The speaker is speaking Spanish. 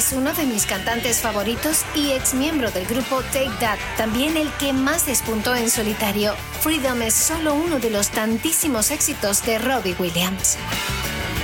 Es uno de mis cantantes favoritos y ex miembro del grupo Take That, también el que más despuntó en solitario. Freedom es solo uno de los tantísimos éxitos de Robbie Williams.